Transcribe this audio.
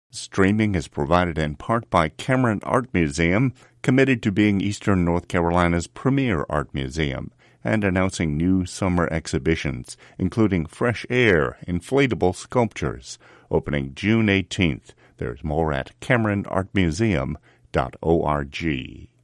Streaming is provided in part by Cameron Art Museum, committed to being Eastern North Carolina's premier art museum, and announcing new summer exhibitions, including Fresh Air inflatable sculptures, opening June 18th. There's more at CameronArtMuseum.org.